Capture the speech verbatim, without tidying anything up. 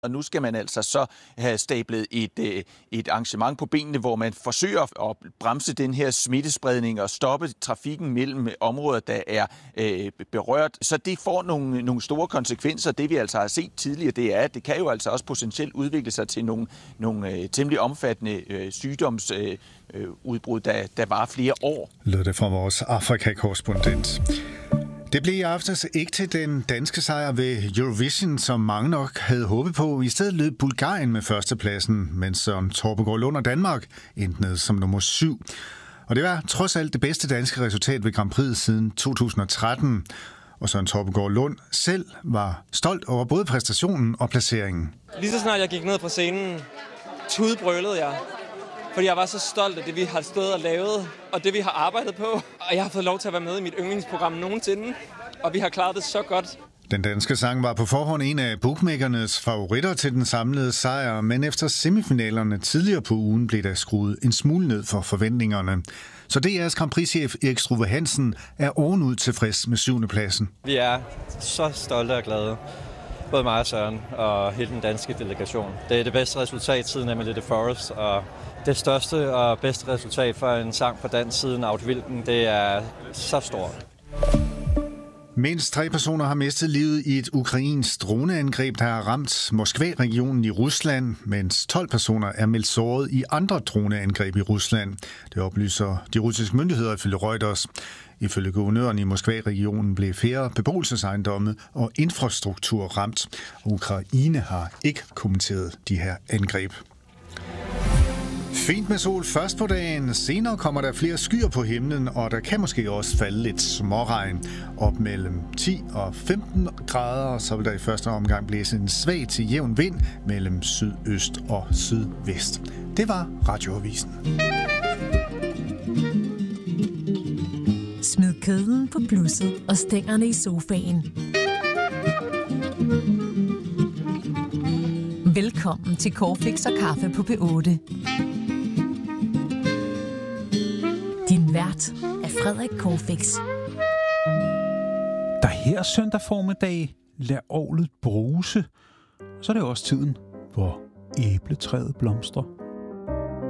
Og nu skal man altså så have stablet et, øh, et arrangement på benene, hvor man forsøger at bremse den her smittespredning og stoppe trafikken mellem områder, der er øh, berørt. Så det får nogle, nogle store konsekvenser. Det vi altså har set tidligere, det er, at det kan jo altså også potentielt udvikle sig til nogle, nogle øh, temmelig omfattende øh, sygdomsudbrud, øh, der, der varer flere år. Lød det fra vores Afrika-korrespondent. Det blev i aftes ikke til den danske sejr ved Eurovision, som mange nok havde håbet på. I stedet løb Bulgarien med førstepladsen, mens Søren Torpegaard Lund og Danmark endte ned som nummer syv. Og det var trods alt det bedste danske resultat ved Grand Prix siden to tusind og tretten. Og Søren Torpegaard Lund selv var stolt over både præstationen og placeringen. Lige så snart jeg gik ned på scenen, tudbrølede jeg. Fordi jeg var så stolt af det, vi har stået og lavet, og det, vi har arbejdet på. Og jeg har fået lov til at være med i mit yndlingsprogram nogensinde, og vi har klaret det så godt. Den danske sang var på forhånd en af bookmakernes favoritter til den samlede sejr, men efter semifinalerne tidligere på ugen blev der skruet en smule ned for forventningerne. Så D R's Grand Prix-chef Erik Struve Hansen er ovenud tilfreds med syvende pladsen. Vi er så stolte og glade. Både mig og Søren og hele den danske delegation. Det er det bedste resultat siden Emily de Forest, og det største og bedste resultat for en sang på dansk siden Audi Wilden, det er så stort. Mindst tre personer har mistet livet i et ukrainsk droneangreb, der har ramt Moskva-regionen i Rusland, mens tolv personer er meldt såret i andre droneangreb i Rusland. Det oplyser de russiske myndigheder ifølge Reuters. Ifølge guvernøren i Moskva-regionen blev flere beboelsesejendomme og infrastruktur ramt. Ukraine har ikke kommenteret de her angreb. Fint med sol først på dagen. Senere kommer der flere skyer på himlen, og der kan måske også falde lidt småregn. Op mellem ti og femten grader, så vil der i første omgang blæse en svag til jævn vind mellem sydøst og sydvest. Det var Radioavisen. Smid kedlen på blusset og stængerne i sofaen. Velkommen til Corfix og kaffe på P otte. Din vært er Frederik Corfix. Der her søndag formiddag lader orglet bruse. Så er det også tiden, hvor æbletræet blomstrer.